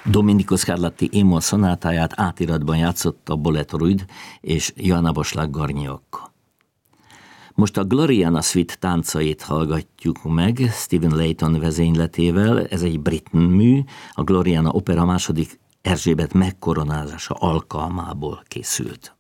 Domenico Scarlatti Émol szonátáját átiratban játszotta Bolett Ruyd és Joanna Boschlag-Garniok. Most a Gloriana Suite táncait hallgatjuk meg Stephen Layton vezényletével. Ez egy brit mű, a Gloriana opera második Erzsébet megkoronázása alkalmából készült.